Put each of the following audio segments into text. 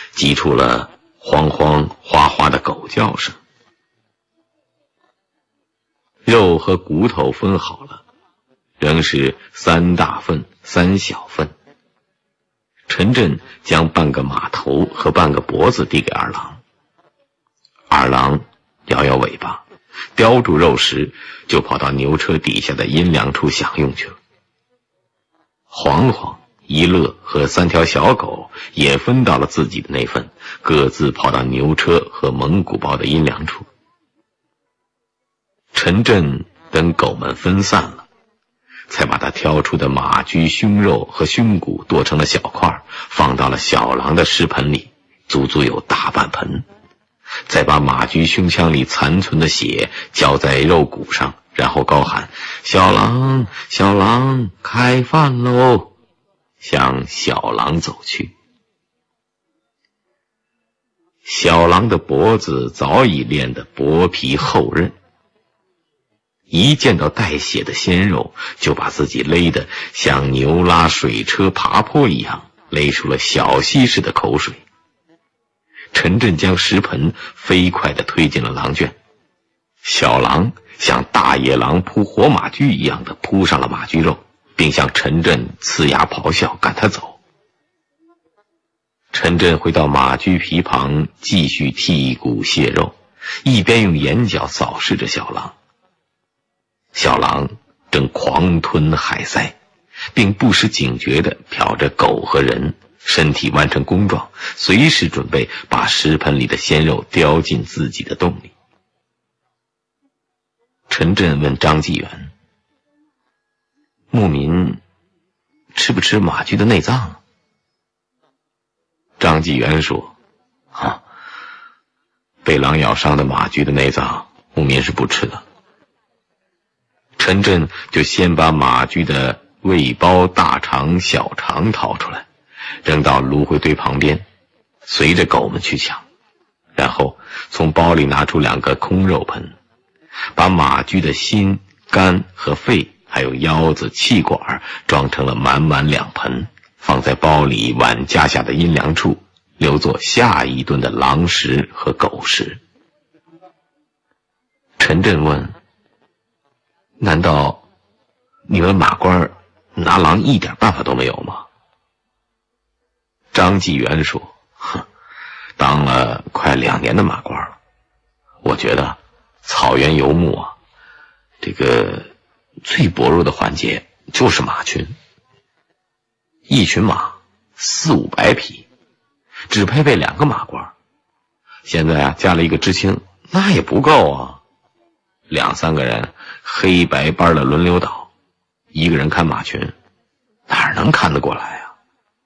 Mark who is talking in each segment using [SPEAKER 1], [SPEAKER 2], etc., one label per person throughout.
[SPEAKER 1] 急出了慌慌哗哗的狗叫声。肉和骨头分好了，仍是3大份3小份。陈震将半个马头和半个脖子递给二郎，二郎摇摇尾巴，叼住肉食，就跑到牛车底下的阴凉处享用去了。黄黄、一乐和3条小狗也分到了自己的那份，各自跑到牛车和蒙古包的阴凉处。陈震等狗们分散了，才把他挑出的马驹胸肉和胸骨剁成了小块，放到了小狼的食盆里，足足有大半盆。再把马驹胸腔里残存的血浇在肉骨上，然后高喊：小狼，小狼，开饭喽！向小狼走去。小狼的脖子早已练得薄皮厚韧，一见到带血的鲜肉，就把自己勒得像牛拉水车爬坡一样，勒出了小溪似的口水。陈震将食盆飞快地推进了狼圈，小狼像大野狼扑活马驹一样的扑上了马驹肉，并向陈震呲牙咆哮，赶他走。陈震回到马驹皮旁，继续剔骨卸肉，一边用眼角扫视着小狼。小狼正狂吞海塞，并不时警觉地瞟着狗和人，身体弯成弓状，随时准备把食盆里的鲜肉叼进自己的洞里。陈震问张纪元：牧民吃不吃马驹的内脏啊？张纪元说：被狼咬伤的马驹的内脏，牧民是不吃的。陈震就先把马驹的胃包、大肠、小肠掏出来，扔到芦荟堆旁边，随着狗们去抢，然后从包里拿出2个空肉盆，把马驹的心、肝和肺还有腰子、气管装成了满满2盆，放在包里碗架下的阴凉处，留作下一顿的狼食和狗食。陈震问：难道你们马官拿狼一点办法都没有吗？张纪元说：当了快2年的马官了，我觉得草原游牧啊，这个最薄弱的环节就是马群。一群马400-500匹，只配备2个马官，现在啊加了一个知青，那也不够啊。2-3个人黑白班的轮流倒，一个人看马群，哪能看得过来啊？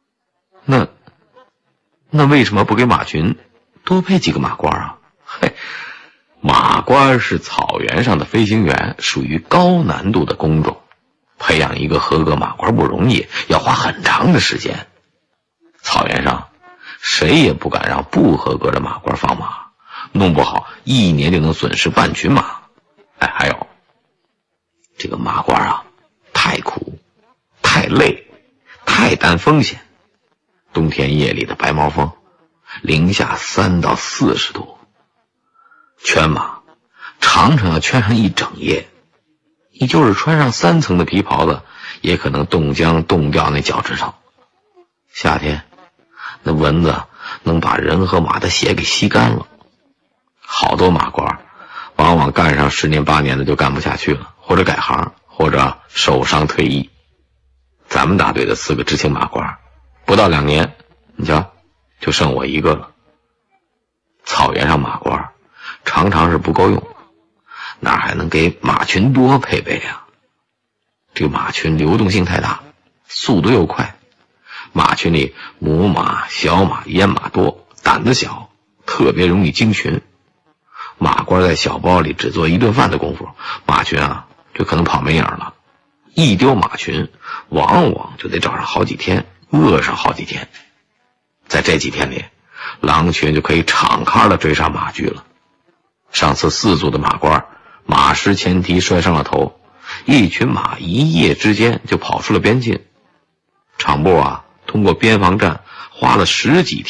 [SPEAKER 1] 那为什么不给马群多配几个马官啊？马官是草原上的飞行员，属于高难度的工种，培养一个合格马官不容易，要花很长的时间。草原上谁也不敢让不合格的马官放马，弄不好1年就能损失半群马。还有这个马官啊，太苦、太累、太担风险。冬天夜里的白毛风，零下3到40度，圈马常常要圈上一整夜，你就是穿上3层的皮袍子，也可能冻僵冻掉那脚趾头。夏天那蚊子能把人和马的血给吸干了。好多马官往往干上10年8年的就干不下去了，或者改行，或者受伤退役。咱们大队的4个知青马官，不到2年，你瞧，就剩我一个了。草原上马官常常是不够用，哪还能给马群多配备啊？这个马群流动性太大，速度又快，马群里母马、小马、阉马多，胆子小，特别容易惊群。马官在小包里只做1顿饭的功夫，马群啊就可能跑没影了。一丢马群，往往就得找上好几天，饿上好几天。在这几天里，狼群就可以敞开了追上马驹了。上次4组的马官马失前蹄摔伤了头，一群马一夜之间就跑出了边境。场部啊通过边防战花了10几天